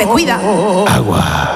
cuida. Agua.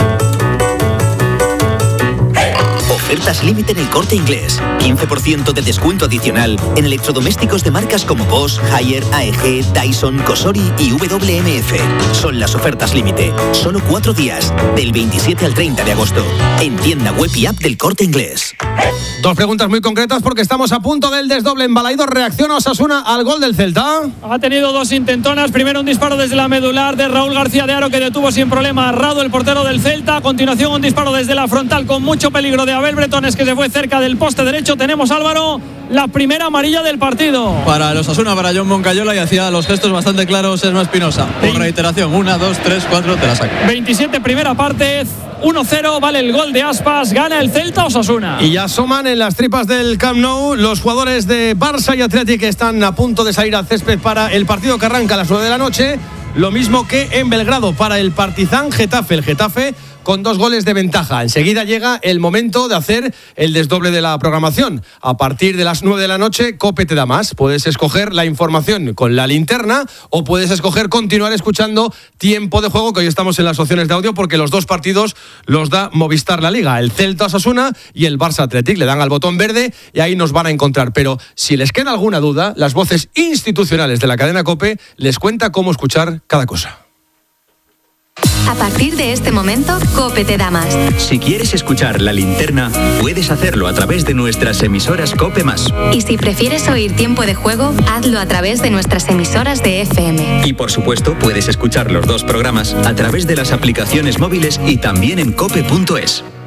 Ofertas límite en El Corte Inglés. 15% de descuento adicional en electrodomésticos de marcas como Bosch, Haier, AEG, Dyson, Cosori y WMF. Son las ofertas límite. Solo 4 días, del 27 al 30 de agosto. En tienda web y app del Corte Inglés. Dos preguntas muy concretas porque estamos a punto del desdoble en Balaidos. ¿Reacciona Osasuna al gol del Celta? Ha tenido dos intentonas. Primero un disparo desde la medular de Raúl García de Haro, que detuvo sin problema a Rado, el portero del Celta. A continuación un disparo desde la frontal con mucho peligro de Abel Bretones, que se fue cerca del poste derecho. Tenemos, Álvaro, la primera amarilla del partido. Para el Osasuna, para John Moncayola, y hacía los gestos bastante claros Esma Espinosa. Por reiteración, 1, 2, 3, 4, te la saco. 27 primera parte, 1-0, vale el gol de Aspas, gana el Celta Osasuna. Y ya asoman en las tripas del Camp Nou los jugadores de Barça y Athletic, que están a punto de salir al césped para el partido que arranca a las 9 de la noche. Lo mismo que en Belgrado para el Partizan Getafe. El Getafe con 2 goles de ventaja. Enseguida llega el momento de hacer el desdoble de la programación. A partir de las 9 de la noche, COPE te da más. Puedes escoger la información con la linterna o puedes escoger continuar escuchando Tiempo de Juego, que hoy estamos en las opciones de audio porque los dos partidos los da Movistar La Liga. El Celta Osasuna y el Barça Athletic. Le dan al botón verde y ahí nos van a encontrar. Pero si les queda alguna duda, las voces institucionales de la cadena COPE les cuenta cómo escuchar cada cosa. A partir de este momento, COPE te da más. Si quieres escuchar la linterna, puedes hacerlo a través de nuestras emisoras COPE+. Y si prefieres oír Tiempo de Juego, hazlo a través de nuestras emisoras de FM. Y por supuesto, puedes escuchar los dos programas a través de las aplicaciones móviles y también en cope.es.